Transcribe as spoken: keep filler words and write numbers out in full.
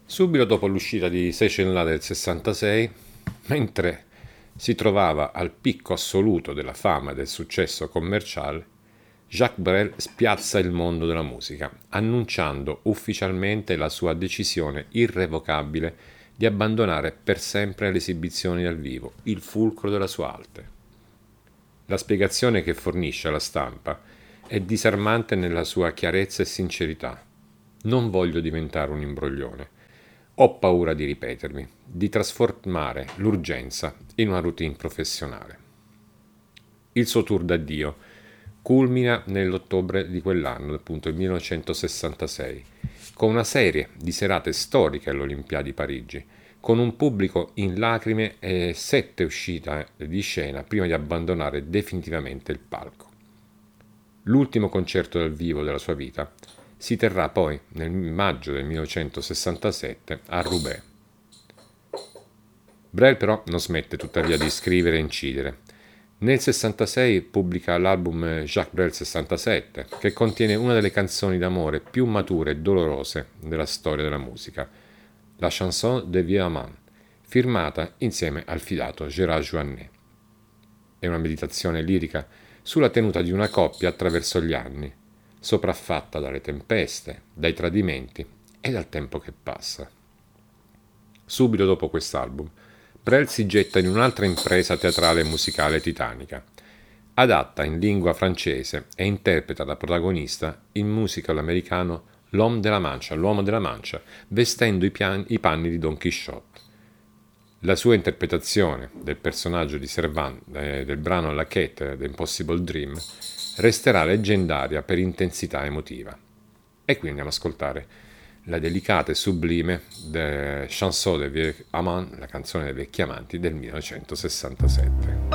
Subito dopo l'uscita di Sei cellulari del sessantasei, mentre si trovava al picco assoluto della fama e del successo commerciale, Jacques Brel spiazza il mondo della musica, annunciando ufficialmente la sua decisione irrevocabile di abbandonare per sempre le esibizioni dal vivo, il fulcro della sua arte. La spiegazione che fornisce alla stampa è disarmante nella sua chiarezza e sincerità. Non voglio diventare un imbroglione. Ho paura di ripetermi, di trasformare l'urgenza in una routine professionale. Il suo tour d'addio culmina nell'ottobre di quell'anno, appunto il millenovecentosessantasei, con una serie di serate storiche all'Olimpiadi Parigi, con un pubblico in lacrime e sette uscite di scena prima di abbandonare definitivamente il palco. L'ultimo concerto dal vivo della sua vita si terrà poi nel maggio del millenovecentosessantasette a Roubaix. Brel però non smette tuttavia di scrivere e incidere. Nel sessantasei pubblica l'album Jacques Brel sessantasette, che contiene una delle canzoni d'amore più mature e dolorose della storia della musica, la Chanson de Vieux Amant, firmata insieme al fidato Gérard Jouannet. È una meditazione lirica sulla tenuta di una coppia attraverso gli anni, sopraffatta dalle tempeste, dai tradimenti e dal tempo che passa. Subito dopo quest'album, Brel si getta in un'altra impresa teatrale e musicale titanica. Adatta in lingua francese e interpreta da protagonista il musical americano L'Homme de la Mancha, l'uomo della Mancia, vestendo i, pian- i panni di Don Quixote. La sua interpretazione del personaggio di Servant eh, del brano La Quête The Impossible Dream resterà leggendaria per intensità emotiva. E qui andiamo ad ascoltare la delicata e sublime de Chanson de Vieux Amants, la canzone dei vecchi amanti del millenovecentosessantasette.